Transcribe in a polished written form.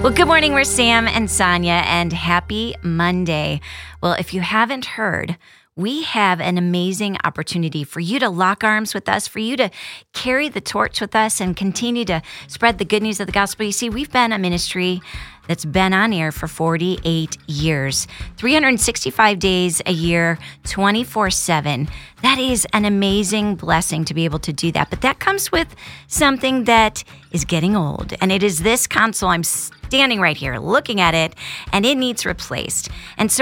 Well, good morning. We're Sam and Sonia, and happy Monday. Well, if you haven't heard, we have an amazing opportunity for you to lock arms with us, for you to carry the torch with us and continue to spread the good news of the gospel. You see, we've been a ministry that's been on air for 48 years, 365 days a year, 24/7. That is an amazing blessing to be able to do that. But that comes with something that is getting old. And it is this console. I'm standing right here looking at it, and it needs replaced. And so